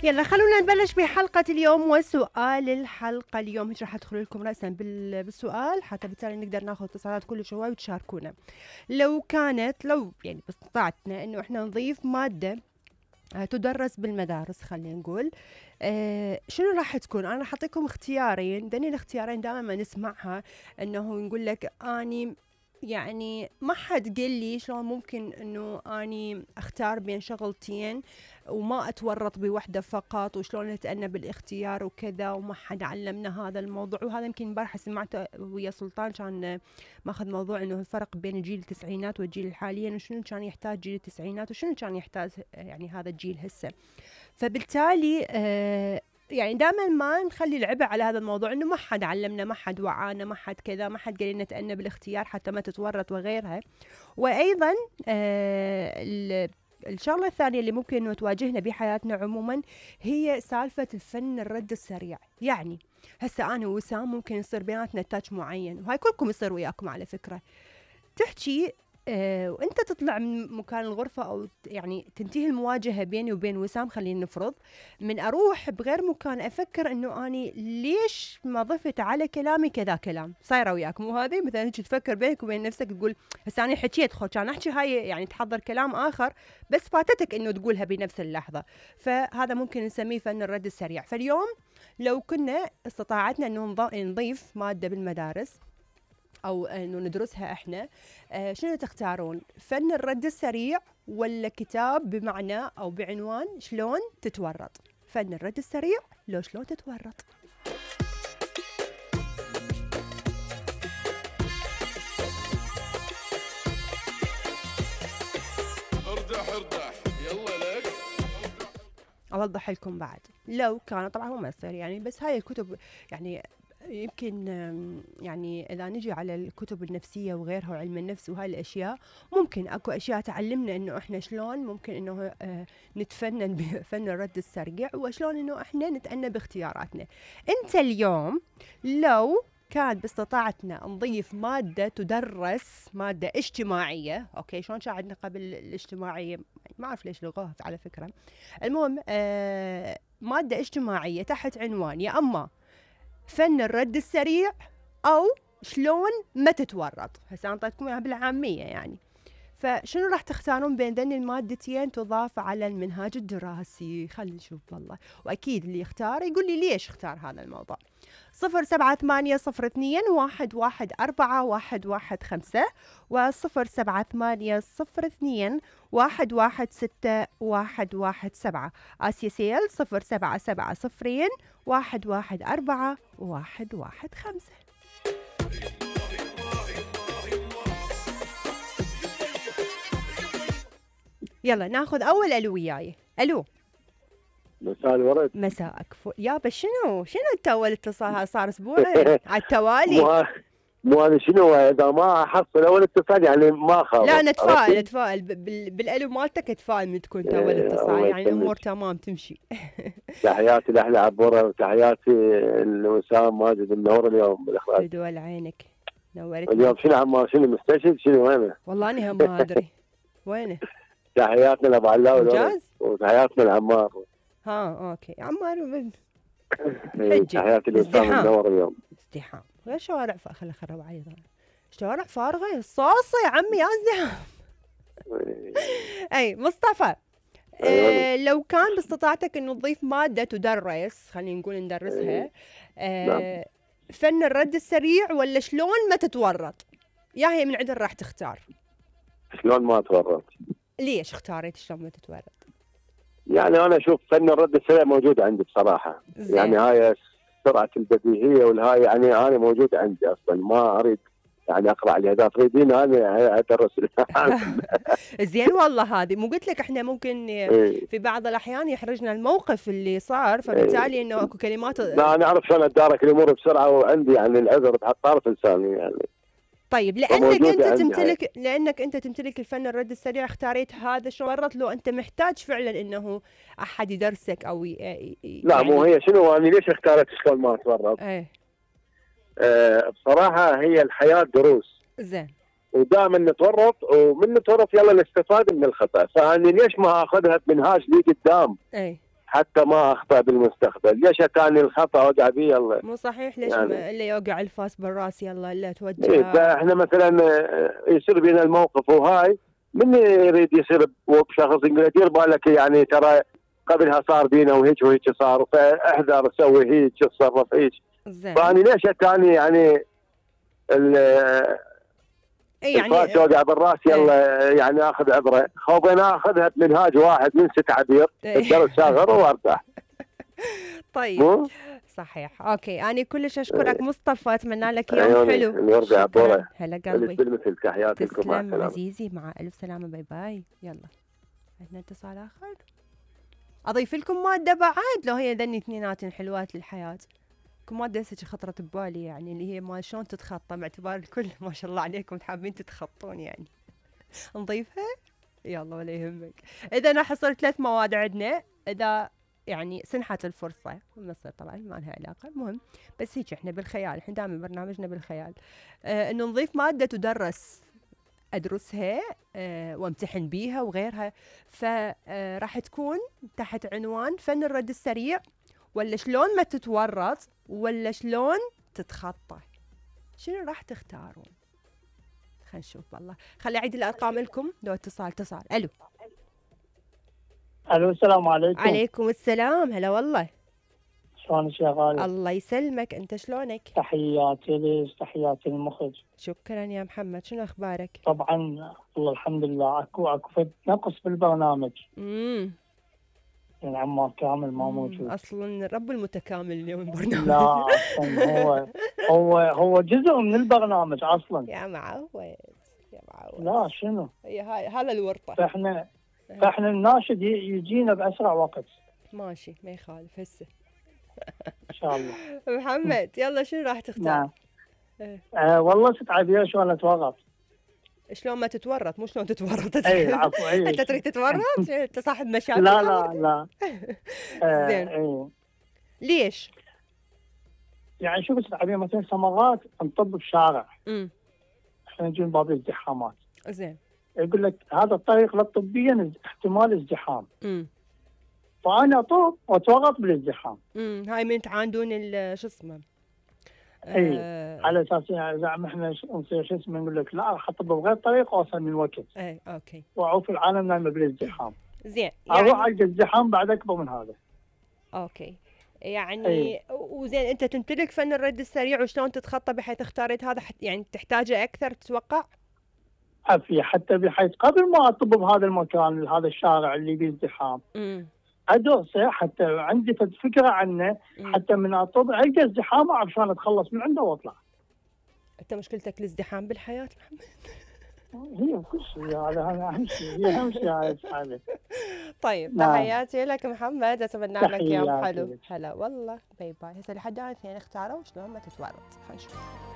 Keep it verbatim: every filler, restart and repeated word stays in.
يلا خلونا نبلش بحلقة اليوم. وسؤال الحلقة اليوم مش راح ادخل لكم رأسا بالسؤال حتى بالتالي نقدر ناخذ اتصالات كل شوي وتشاركونا. لو كانت لو يعني باستطاعتنا انه احنا نضيف مادة تدرس بالمدارس، خلينا نقول آه شنو راح تكون؟ انا راح اعطيكم اختيارين. دني الاختيارين دائما ما نسمعها انه نقول لك اني يعني ما حد قال لي شلون ممكن انه اني اختار بين شغلتين وما اتورط بوحده فقط، وشلون اتأنى بالاختيار وكذا، وما حد علمنا هذا الموضوع. وهذا يمكن امبارح سمعته ويا سلطان كان ماخذ موضوع انه الفرق بين الجيل التسعينات والجيل الحالي، وشنو كان يحتاج جيل التسعينات وشنو كان يحتاج يعني هذا الجيل هسه. فبالتالي آه يعني دائما ما نخلي العبء على هذا الموضوع انه ما حد علمنا، ما حد وعانا، ما حد كذا، ما حد قال لنا تأنى بالاختيار حتى ما تتورط وغيرها. وايضا آه الشغله الثانيه اللي ممكن انه تواجهنا بحياتنا عموما هي سالفه الفن الرد السريع. يعني هسه انا ووسام ممكن يصير بيناتنا تاتش معين، وهاي كلكم يصير وياكم على فكره، تحكي آه وانت تطلع من مكان الغرفة او يعني تنتهي المواجهة بيني وبين وسام، خلينا نفرض من اروح بغير مكان افكر انه اني ليش ما ضفت على كلامي كذا كلام. صايرة وياكم وهذه مثلا هيك تفكر بينك وبين نفسك تقول هسه انا حكيت خو كان احكي هاي، يعني تحضر كلام اخر بس فاتتك انه تقولها بنفس اللحظة. فهذا ممكن نسميه فن الرد السريع. فاليوم لو كنا استطاعتنا انه نضيف مادة بالمدارس أو أنه ندرسها إحنا، آه شنو تختارون؟ فن الرد السريع ولا كتاب بمعنى أو بعنوان شلون تتورط؟ فن الرد السريع لو شلون تتورط؟ اردح اردح يلا لك. أوضح لكم بعد لو كان طبعا هو ما يصير يعني، بس هاي الكتب يعني يمكن يعني إذا نجي على الكتب النفسية وغيرها وعلم النفس وهاي الأشياء، ممكن أكو أشياء تعلمنا إنه إحنا شلون ممكن إنه نتفنن بفن الرد السريع، وشلون إنه إحنا نتأنى باختياراتنا. أنت اليوم لو كان باستطاعتنا نضيف مادة تدرس، مادة اجتماعية، أوكي شلون شاعدنا قبل الاجتماعية ما أعرف ليش لغوها على فكرة، المهم آه مادة اجتماعية تحت عنوان يا أما فن الرد السريع أو شلون ما تتورط. هسه أنا أعطيتكم إياها بالعامية يعني، فشنو راح تختارون بين ذني المادتين تضاف على المنهاج الدراسي؟ خلينا نشوف والله، وأكيد اللي يختار يقول لي ليش اختار هذا الموضوع. صفر سبعة ثمانية صفر اثنين واحد واحد أربعة واحد واحد خمسة وصفر سبعة ثمانية صفر اثنين واحد واحد ستة واحد واحد سبعة. آسيا سيل صفر سبعة سبعة صفرين واحد واحد أربعة واحد واحد خمسة. يلا ناخذ أول ألو وياي. ألو. مساء الورد. مساءك فل يابا. شنو شنو انت اول اتصال صار اسبوعين على التوالي؟ مو مو انا شنو اذا ما احصل اول اتصال يعني ما خاف. لا نتفائل نتفائل بالالو مالتك، اتفائل من تكون انت اول اتصال يعني الامور تمام تمشي. تحياتي لاحلى عبوره وتحياتي لوسام ماجد النور اليوم بالاخراج. بدول عينك نورت اليوم شنو عمار شنو مستشهد شنو وينه؟ والله اني هم ما ادري وينه. تحياتنا لابو علاء جاز وتحياتنا لعمار. ها اوكي عمار تحياتي لوسام النور اليوم. ازدحام غير شوارع خلي خرب علي شوارع فارغه الصاصه يا عمي يا ازدحام. اي مصطفى آه لو كان باستطاعتك انه تضيف ماده تدرس، خلينا نقول ندرسها، آه فن الرد السريع ولا شلون ما تتورط؟ يا هي من عدل راح تختار شلون ما اتورط. ليش اختاريت شلون ما تتورط؟ يعني انا اشوف فن الرد السريع موجود عندي بصراحه زي. يعني هاي سرعه البديهيه والهاي يعني انا موجود عندي اصلا، ما اريد يعني اقرا عليها. اذا تريدين انا ادرس. زين والله هذه مو قلت لك احنا ممكن في بعض الاحيان يحرجنا الموقف اللي صار، فبالتالي انه اكو كلمات لا انا اعرف شلون اتدارك الامور بسرعه، وعندي يعني العذر تحت طرف لساني يعني. طيب لانك انت تمتلك هاي. لانك انت تمتلك الفن الرد السريع اختاريت هذا. شو ورط لو انت محتاج فعلا انه احد يدرسك او ي... يعني لا مو هي شنو انا ليش اختاريت شلون ما اتورط؟ ايه آه بصراحه هي الحياه دروس. زين. ودائما نتورط، ومن نتورط يلا نستفاد من الخطا، فاني ليش ما اخذها بمنهاج لي قدام؟ اي حتى ما اخطا بالمستقبل. ليش اتاني الخطا وقع بي يلا؟ مو صحيح، ليش يعني ما اللي يوقع الفاس بالراس يلا الا إيه، توجه. فاحنا مثلا آه، يصير بينا الموقف وهاي من يريد يصير بشخص يقول دير بالك يعني ترى قبلها صار بينا وهيك وهيك صار، فاحذر سوي هيك تصرف هيك. زين. فاني ليش اتاني يعني ال- إيه الفاس يعني يوقع بالراس يلا يعني اخذ عبره، خوف انا اخذها بمنهاج واحد من ست عبير إيه. الدرس شاغر وارتاح. طيب مو صحيح. اوكي، انا كلش اشكرك مصطفى، اتمنى لك يوم عيوني حلو. اللي يرجع شكرا، الدوره هلا اللي قلبي. بالمثل. تحياتي لكم، مع تسلم السلامه. عزيزي، مع الف سلامه، باي باي. يلا عندنا اتصال اخر. اضيف لكم ماده بعد لو هي ذني اثنينات حلوات للحياه. كم ماده هسه خطرت ببالي يعني اللي هي ما شلون تتخطى، باعتبار الكل ما شاء الله عليكم حابين تتخطون يعني. نضيفها؟ يلا ولا يهمك. اذا راح يصير ثلاث مواد عندنا، اذا يعني سنحت الفرصه مصر طبعا ما لها علاقه، المهم بس هيك احنا بالخيال، احنا دائما برنامجنا بالخيال. آه انه نضيف ماده تدرس، ادرسها آه وامتحن بيها وغيرها، فراح تكون تحت عنوان فن الرد السريع، ولا شلون ما تتورط، ولا شلون تتخطى. شنو راح تختارون؟ خلينا نشوف. والله خلي اعيد الارقام لكم لو اتصال اتصال. الو. الو السلام عليكم. عليكم السلام، هلا والله. شلونك يا غالي؟ الله يسلمك، انت شلونك؟ تحياتي لك، تحياتي للمخرج. شكرا يا محمد، شنو اخبارك؟ طبعا والله الحمد لله. اكو اكو فد نقص بالبرنامج، امم يعني عمار كامل ما موجود. اصلا رب المتكامل اليوم برنامج. لا اصلا هو هو هو جزء من البرنامج اصلا. يا معود يا معود. لا شنو؟ هي هاي هذا الورطه. فاحنا فاحنا الناشد ي- يجينا باسرع وقت ماشي، ما يخالف هسه. ان شاء الله. محمد يلا شنو راح تختار؟ نعم. إيه. آه والله ست عبير شلون اتورط. شلون ما تتورط، مو شلون تتورط. اي العفو. اي انت تريد تتورط؟ انت صاحب مشاكل. لا لا لا. آه زين. اي ليش؟ يعني شوف ست عبير مثلا سمرات نطب بالشارع، امم احنا نجي من باب الازدحامات، زين. يقول لك هذا الطريق لا طبيا احتمال ازدحام، امم فانا اطوف واتورط بالازدحام. امم هاي من تعاندون ال- شو اسمه. اي آه. على اساس يعني زعما احنا ش- نصير شو اسمه نقول لك لا راح اطب بغير طريق واوصل من وقت اي اوكي واعوف العالم نايمه بالازدحام. زين. اروح يعني على الازدحام بعد اكبر من هذا. اوكي يعني أي. وزين انت تمتلك فن الرد السريع وشلون تتخطى بحيث اختاريت هذا حت يعني تحتاجه اكثر تتوقع؟ عافيه حتى بحيث قبل ما اطب بهذا المكان هذا الشارع اللي فيه ازدحام امم ادرسه حتى عندي فد فكره عنه، حتى من اطب القى ازدحام اعرف شلون اتخلص من عنده واطلع. انت مشكلتك الازدحام بالحياه محمد. هي كل شيء هذا هذا اهم شيء، هي اهم شيء هاي الحاله. طيب نعم. تحياتي لك محمد، اتمنى لك يوم تحياتي حلو. لك. هلا والله، باي باي. هسه لحد الان اثنين اختاروا شلون ما تتورط. خلينا نشوف.